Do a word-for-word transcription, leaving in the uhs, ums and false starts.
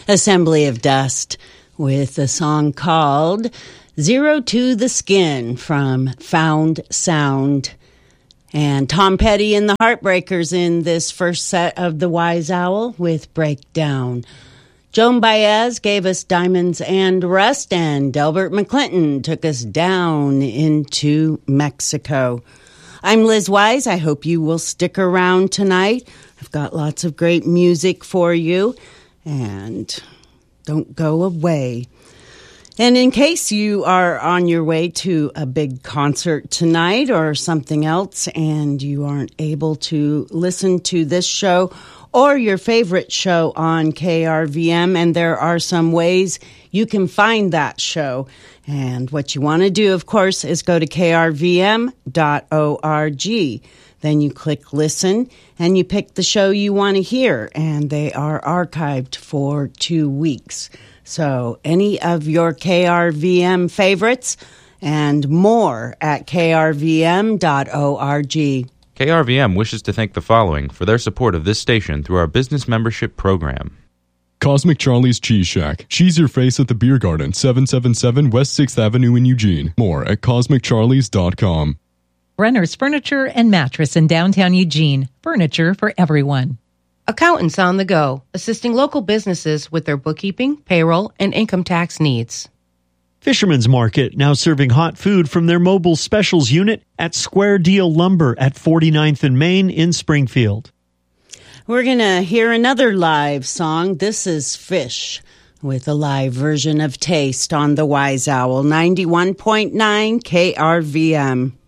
Assembly of Dust with a song called Zero to the Skin from Found Sound. And Tom Petty and the Heartbreakers in this first set of The Wise Owl with Breakdown. Joan Baez gave us Diamonds and Rust, and Delbert McClinton took us down into Mexico. I'm Liz Wise. I hope you will stick around tonight. I've got lots of great music for you, and don't go away. And in case you are on your way to a big concert tonight or something else and you aren't able to listen to this show or your favorite show on K R V M, and there are some ways you can find that show. And what you want to do, of course, is go to K R V M dot org. Then you click listen and you pick the show you want to hear, and they are archived for two weeks. So any of your K R V M favorites and more at K R V M dot org. K R V M wishes to thank the following for their support of this station through our business membership program. Cosmic Charlie's Cheese Shack. Cheese your face at the Beer Garden, seven seventy-seven West sixth Avenue in Eugene. More at cosmic charlies dot com. Brenner's Furniture and Mattress in downtown Eugene. Furniture for everyone. Accountants on the Go, assisting local businesses with their bookkeeping, payroll, and income tax needs. Fisherman's Market, now serving hot food from their mobile specials unit at Square Deal Lumber at forty-ninth and Main in Springfield. We're going to hear another live song. This is Fish with a live version of Taste on the Wise Owl, ninety-one point nine K R V M.